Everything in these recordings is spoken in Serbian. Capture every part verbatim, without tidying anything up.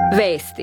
Vesti.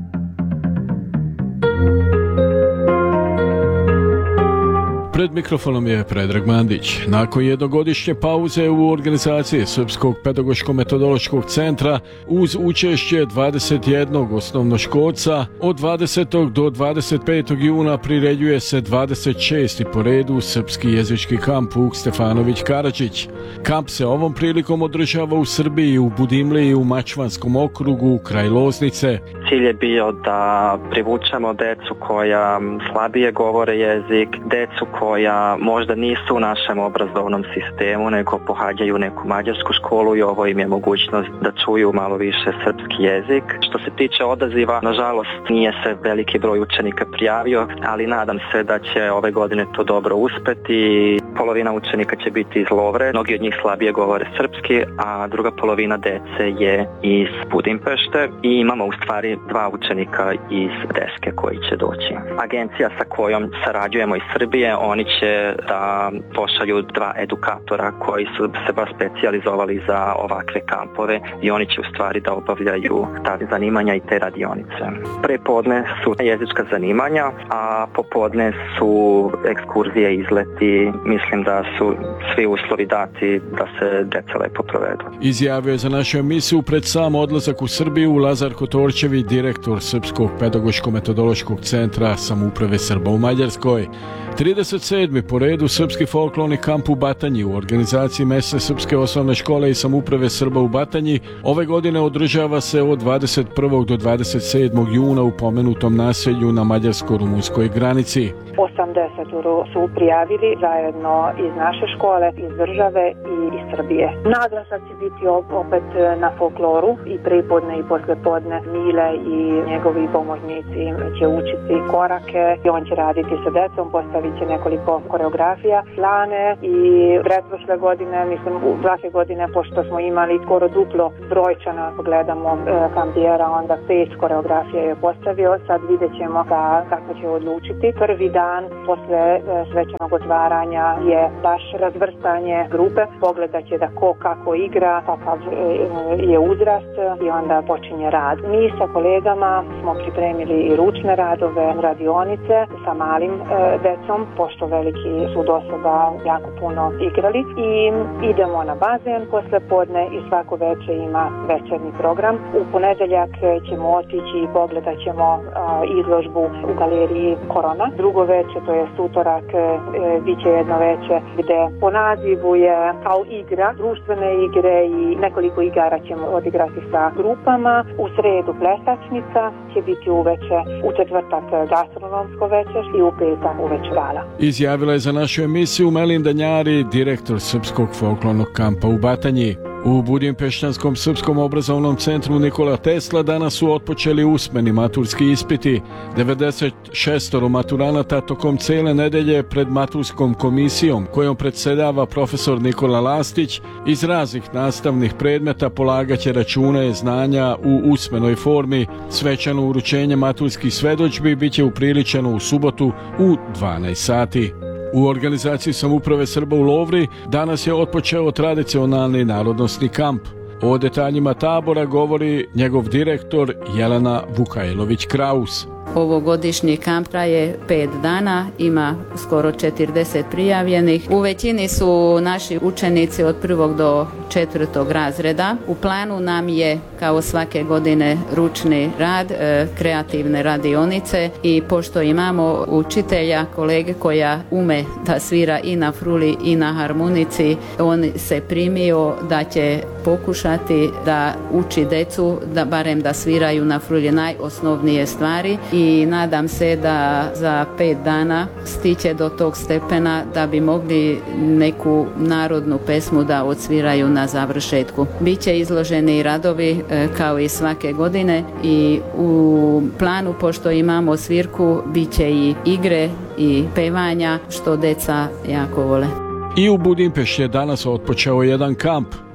Pred mikrofonom je Predrag Mandić. Nakon jednogodišnje pauze u organizaciji Srpskog pedagoško-metodološkog centra uz učešće dvadeset jednog osnovnoškolca od dvadesetog do dvadeset petog juna priređuje se dvadeset šesti po redu srpski jezički kamp Vuk Stefanović Karadžić. Kamp se ovom prilikom održava u Srbiji, u Budimliji, u Mačvanskom okrugu, kraj Loznice. Cilj je bio da privučemo decu koja slabije govore jezik, decu koja možda nisu u našem obrazovnom sistemu, nego pohađaju neku mađarsku školu i ovo im je mogućnost da čuju malo više srpski jezik. Što se tiče odaziva, nažalost nije se veliki broj učenika prijavio, ali nadam se da će ove godine to dobro uspeti. Polovina učenika će biti iz Lovre, mnogi od njih slabije govore srpski, a druga polovina dece je iz Budimpešte i imamo u stvari dva učenika iz Deske koji će doći. Agencija sa kojom sarađujemo iz Srbije, oni će da pošalju dva edukatora koji su se baš specijalizovali za ovakve kampove i oni će u stvari da obavljaju ta zanimanja i te radionice. Prepodne su jezička zanimanja, a popodne su ekskurzije, izleti. Mislim da su svi uslovi dati da se deca lepo provedu. Izjavio je za našu emisiju pred sam odlazak u Srbiju Lazar Kotorčević, direktor Srpskog pedagoško-metodološkog centra Samouprave Srba u Mađarskoj. trideset sedmi po redu Srpski folklorni kamp u Batanji u organizaciji Mesne srpske osnovne škole i Samouprave Srba u Batanji ove godine održava se od dvadeset prvog do dvadeset sedmog juna u pomenutom naselju na mađarsko-rumunskoj granici. osamdeset su prijavili zajedno iz naše škole, iz države i iz Srbije. Naglasak će biti opet na folkloru i prepodne i poslepodne. Mile i njegovi pomoćnici će učiti korake i on će raditi sa decom, postavit će nekoliko koreografija, plane i pretprošle godine, mislim svake godine, pošto smo imali skoro duplo brojčana, ako gledamo e, kampijera, onda pet koreografija je postavio, sad vidjet ćemo ka, kako će odlučiti. Prvi dan posle e, svečanog otvaranja je baš razvrstanje grupe, pogledat će da ko kako igra, kakav e, je uzrast i onda počinje rad. Mi sa kolegama smo pripremili i ručne radove, radionice sa malim e, decom, pošto veliki su do sada jako puno igrali, i idemo na bazen posle podne i svako veče ima večernji program. U ponedeljak ćemo otići i pogledat ćemo a, izložbu u galeriji Korona. Drugo veče, to je utorak, e, bit će jedno veče gde po nazivu je kao igra, društvene igre i nekoliko igara ćemo odigrati sa grupama. U sredu plesačnica će biti uveče, u četvrtak gastronomsko večer i u petak uveče gala. Izjavila je za našu emisiju Melinda Njari, direktor Srpskog folklornog kampa u Batanji. U Budimpeštanskom srpskom obrazovnom centru Nikola Tesla danas su otpočeli usmeni maturski ispiti. devedeset šest maturanata tokom cele nedelje pred maturskom komisijom kojom predsjedava profesor Nikola Lastić iz raznih nastavnih predmeta polagaće račune znanja u usmenoj formi. Svečano uručenje maturskih svedodžbi biće upriličeno u subotu u dvanaest sati. U organizaciji Samouprave Srba u Lovri danas je otpočeo tradicionalni narodnosni kamp. O detaljima tabora govori njegov direktor Jelena Vukajlović-Kraus. Ovogodišnji kamp traje pet dana, ima skoro četrdeset prijavljenih. U većini su naši učenici od prvog do četvrtog razreda. U planu nam je, kao svake godine, ručni rad, kreativne radionice i pošto imamo učitelja, kolege koja ume da svira i na fruli i na harmonici, on se primio da će pokušati da uči decu, da barem da sviraju na fruli najosnovnije stvari i nadam se da za pet dana stiće do tog stepena da bi mogli neku narodnu pesmu da odsviraju na završetku. Biće izloženi radovi kao i svake godine i u planu, pošto imamo svirku, biće i igre i pevanja što deca jako vole. I u Budimpešti je danas otpočeo jedan kamp.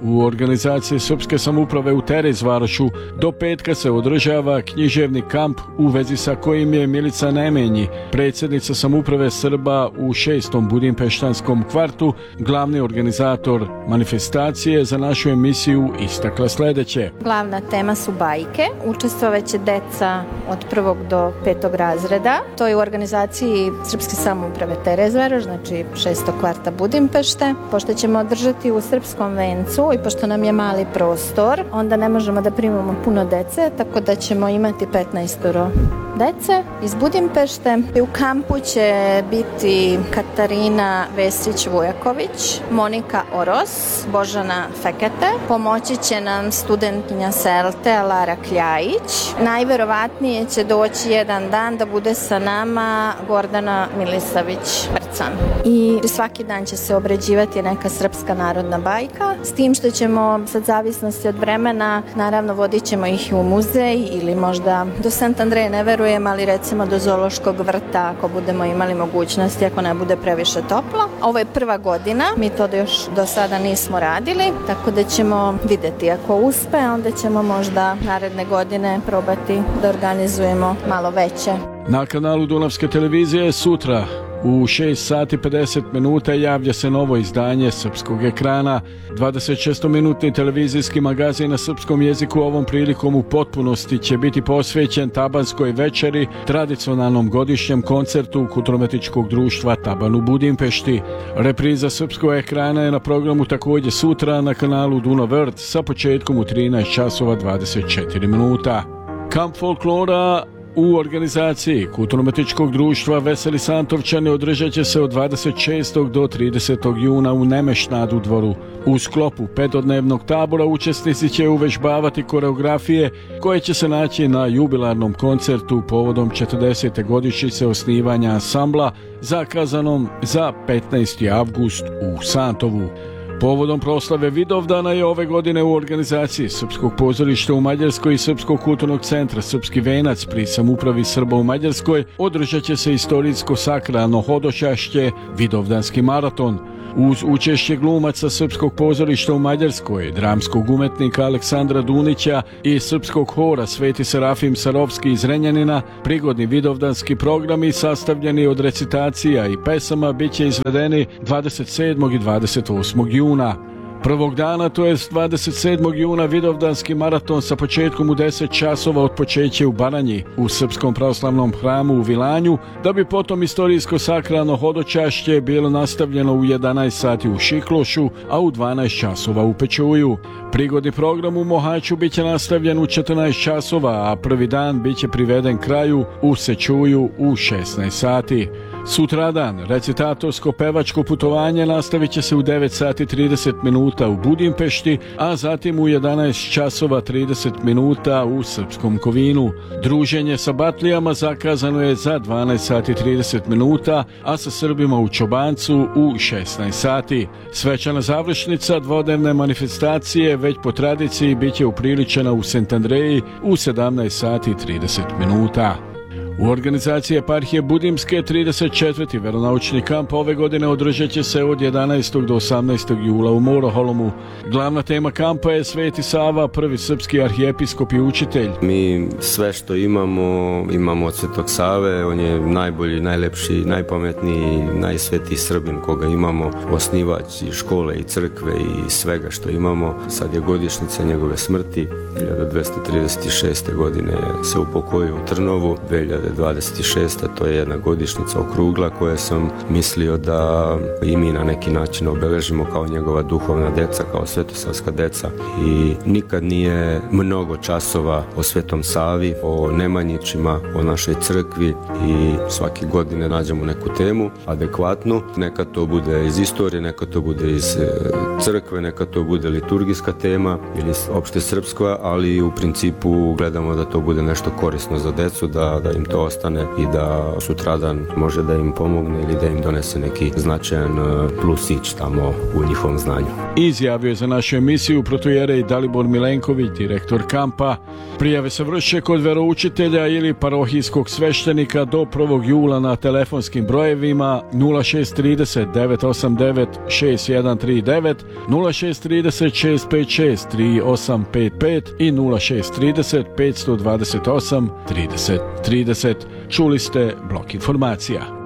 u organizaciji Srpske samouprave u Terezvarošu do petka se održava književni kamp u vezi sa kojim je Milica Nemenji, predsjednica samouprave Srba u šestom budimpeštanskom kvartu, glavni organizator manifestacije, za našu emisiju istakla sljedeće. Glavna tema su bajke. Učestvovaće deca od prvog do petog razreda. To je u organizaciji Srpske samouprave Terezvaroš, znači šestog kvarta Budimpešte. Pošto ćemo održati u Srpskom vencu i pošto nam je mali prostor, onda ne možemo da primamo puno dece, tako da ćemo imati petnaestoro dece iz Budimpešte. U kampu će biti Katarina Vesić-Vujaković, Monika Oros, Božana Fekete. Pomoći će nam studentkinja Selte Lara Kljajić. Najverovatnije će doći jedan dan da bude sa nama Gordana Milisavić-Vrcan. I svaki dan će se obrađivati neka srpska narodna bajka, s tim što ćemo, sad zavisnosti od vremena, naravno vodit ćemo ih u muzej ili možda do Sant Andreje ne verujem, ali recimo do Zoološkog vrta ako budemo imali mogućnosti, ako ne bude previše toplo. Ovo je prva godina, mi to još do sada nismo radili, tako da ćemo vidjeti. Ako uspe, onda ćemo možda naredne godine probati da organizujemo malo veće. Na kanalu Dunavske televizije sutra u šest sati pedeset minuta javlja se novo izdanje Srpskog ekrana. dvadesetšestominutni televizijski magazin na srpskom jeziku ovom prilikom u potpunosti će biti posvećen Tabanskoj večeri, tradicionalnom godišnjem koncertu Kulturno-umjetničkog društva Taban u Budimpešti. Repriza Srpskog ekrana je na programu također sutra na kanalu Dunav Vrt sa početkom u trinaest časova dvadeset četiri minuta. Kamp folklora u organizaciji Kulturno-umjetničkog društva Veseli Santovčani održat će se od dvadeset šestog do tridesetog juna u Nemešnadu dvoru. U sklopu petodnevnog tabora učesnici će uvežbavati koreografije koje će se naći na jubilarnom koncertu povodom četrdesete godišnjice osnivanja ansambla zakazanom za petnaesti avgust u Santovu. Povodom proslave Vidovdana je ove godine u organizaciji Srpskog pozorišta u Mađarskoj i Srpskog kulturnog centra Srpski venac pri samoupravi Srba u Mađarskoj održat će se istorijsko sakralno hodočašće Vidovdanski maraton. Uz učešće glumaca Srpskog pozorišta u Mađarskoj, dramskog umetnika Aleksandra Dunića i srpskog hora Sveti Serafim Sarovski iz Renjanina, prigodni vidovdanski programi sastavljeni od recitacija i pesama bit će izvedeni dvadeset sedmog i dvadeset osmog juna. Prvog dana, to jest dvadeset sedmog juna, Vidovdanski maraton sa početkom u deset časova otpočeće u Baranji, u Srpskom pravoslavnom hramu u Vilanju, da bi potom istorijsko sakralno hodočašće bilo nastavljeno u jedanaest sati u Šiklošu, a u dvanaest časova u Pečuju. Prigodni program u Mohaču bit će nastavljen u četrnaest časova, a prvi dan bit će priveden kraju u Sečuju u šesnaest sati. Sutradan recitatorsko-pevačko putovanje nastavit će se u devet sati trideset minuta u Budimpešti, a zatim u jedanaest časova trideset minuta u Srpskom Kovinu. Druženje sa batlijama zakazano je za dvanaest sati trideset minuta, a sa Srbima u Čobancu u šesnaest sati. Svečana završnica dvodnevne manifestacije već po tradiciji bit će upriličena u Sant Andreji u sedamnaest sati trideset minuta. U organizaciji eparhije Budimske trideset četvrti veronaučni kamp ove godine održat će se od jedanaestog do osamnaestog jula u Moroholomu. Glavna tema kampa je Sveti Sava, prvi srpski arhijepiskop i učitelj. Mi sve što imamo, imamo od Svetog Save, on je najbolji, najlepši, najpametniji, najsvetiji Srbin koga imamo, osnivač i škole i crkve i svega što imamo. Sad je godišnjica njegove smrti, hiljadu dvesta trideset šeste. godine se upokojio u Trnovu, dve hiljade dvadeset šeste. to je jedna godišnjica okrugla koje sam mislio da i mi na neki način obeležimo kao njegova duhovna deca, kao svetosavska deca. I nikad nije mnogo časova o Svetom Savi, o Nemanjićima, o našoj crkvi i svake godine nađemo neku temu adekvatnu. Neka to bude iz istorije, neka to bude iz crkve, neka to bude liturgijska tema ili opšte srpska, ali u principu gledamo da to bude nešto korisno za decu, da, da im to ostane i da sutradan može da im pomogne ili da im donese neki značajan plusić tamo u njihovom znanju. Izjavio je za našu emisiju protoijerej Dalibor Milenković, direktor kampa. Prijave se vrše kod veroučitelja ili parohijskog sveštenika do prvog jula na telefonskim brojevima nula šest trideset devet osam devet šest jedan tri devet, nula šest trideset šest pet šest tri osam pet pet i nula šest trideset pet dvadeset osam trideset trideset. Čuli ste blok informacija.